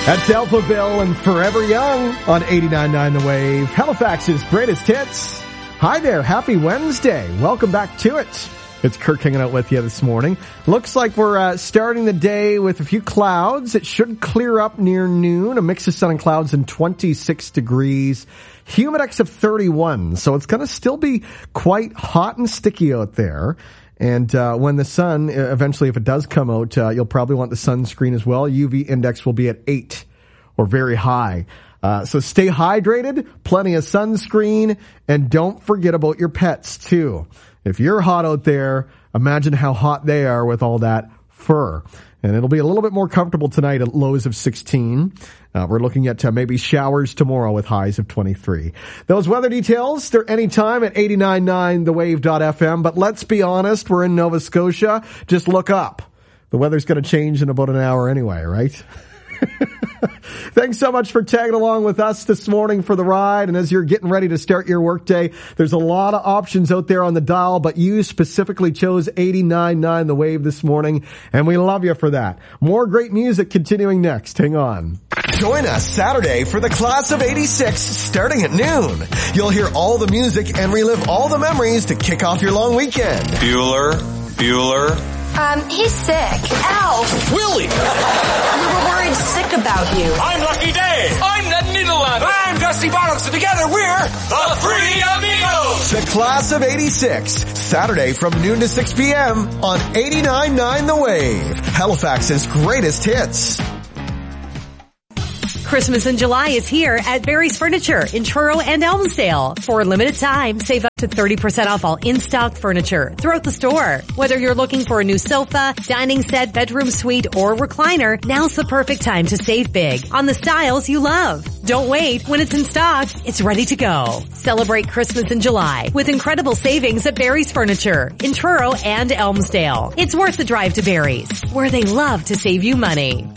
That's Alphaville and Forever Young on 89.9 The Wave, Halifax's greatest hits. Hi there, happy Wednesday. Welcome back to it. It's Kirk hanging out with you this morning. Looks like we're starting the day with a few clouds. It should clear up near noon. A mix of sun and clouds and 26 degrees. Humidex of 31. So it's going to still be quite hot and sticky out there. And when the sun, eventually if it does come out, you'll probably want the sunscreen as well. UV index will be at 8 or very high. So stay hydrated, plenty of sunscreen, and don't forget about your pets too. If you're hot out there, imagine how hot they are with all that fur. And it'll be a little bit more comfortable tonight at lows of 16. We're looking at maybe showers tomorrow with highs of 23. Those weather details, they're anytime at 89.9thewave.fm. But let's be honest, we're in Nova Scotia. Just look up. The weather's going to change in about an hour anyway, right? Thanks so much for tagging along with us this morning for the ride. And as you're getting ready to start your workday, there's a lot of options out there on the dial, but you specifically chose 89.9 The Wave this morning, and we love you for that. More great music continuing next. Hang on. Join us Saturday for the Class of 86 starting at noon. You'll hear all the music and relive all the memories to kick off your long weekend. Bueller. He's sick. Ow! Willie! We were worried sick about you. I'm Lucky Day! I'm Ned Niederland! I'm Dusty Bottoms, and together we're the Three Amigos! The Class of 86, Saturday from noon to 6 p.m. on 89.9 The Wave, Halifax's greatest hits. Christmas in July is here at Barry's Furniture in Truro and Elmsdale. For a limited time, save up to 30% off all in-stock furniture throughout the store. Whether you're looking for a new sofa, dining set, bedroom suite, or recliner, now's the perfect time to save big on the styles you love. Don't wait. When it's in stock, it's ready to go. Celebrate Christmas in July with incredible savings at Barry's Furniture in Truro and Elmsdale. It's worth the drive to Barry's, where they love to save you money.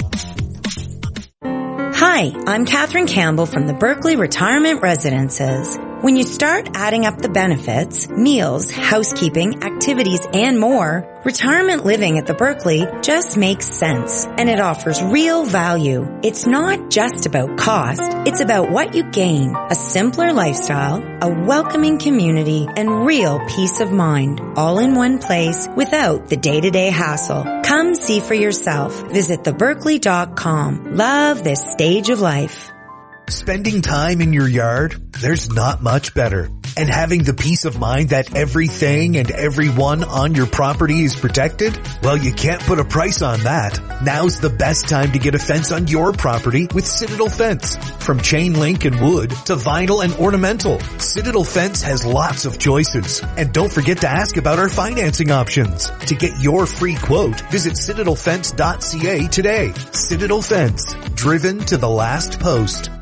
Hi, I'm Catherine Campbell from the Berkeley Retirement Residences. When you start adding up the benefits, meals, housekeeping, activities, and more, retirement living at the Berkeley just makes sense, and it offers real value. It's not just about cost, it's about what you gain: a simpler lifestyle, a welcoming community, and real peace of mind, all in one place without the day-to-day hassle. Come see for yourself. Visit theberkeley.com. Love this stage of life. Spending time in your yard, there's not much better. And having the peace of mind that everything and everyone on your property is protected? Well, you can't put a price on that. Now's the best time to get a fence on your property with Citadel Fence. From chain link and wood to vinyl and ornamental, Citadel Fence has lots of choices. And don't forget to ask about our financing options. To get your free quote, visit citadelfence.ca today. Citadel Fence, driven to the last post.